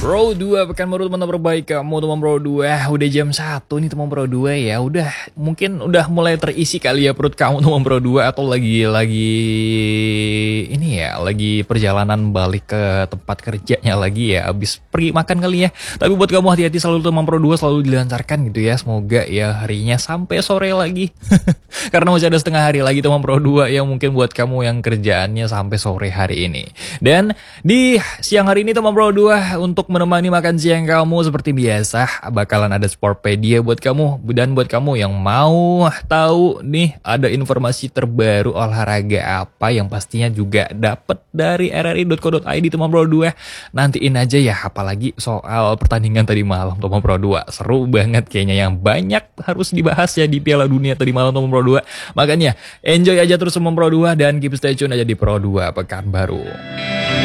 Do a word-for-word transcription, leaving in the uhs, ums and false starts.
Pro dua pekan baru teman terbaik kamu teman Pro dua. Udah jam satu nih teman Pro dua ya. Udah mungkin udah mulai terisi kali ya perut kamu teman Pro dua, atau lagi lagi ini ya, lagi perjalanan balik ke tempat kerjanya lagi ya, habis pergi makan kali ya. Tapi buat kamu hati-hati selalu teman Pro dua, selalu dilancarkan gitu ya. Semoga ya harinya sampai sore lagi. Karena masih ada setengah hari lagi teman Pro dua yang mungkin buat kamu yang kerjaannya sampai sore hari ini. Dan di siang hari ini teman Pro dua, untuk menemani makan siang kamu seperti biasa bakalan ada Sportpedia buat kamu. Dan buat kamu yang mau tahu nih ada informasi terbaru olahraga apa yang pastinya juga dapat dari r r i dot co dot i d teman Pro dua, nantiin aja ya. Apalagi soal pertandingan tadi malam teman Pro dua, seru banget kayaknya, yang banyak harus dibahas ya di Piala Dunia tadi malam teman Pro dua. Makanya enjoy aja terus teman Pro dua dan keep stay tune aja di Pro dua Pekanbaru.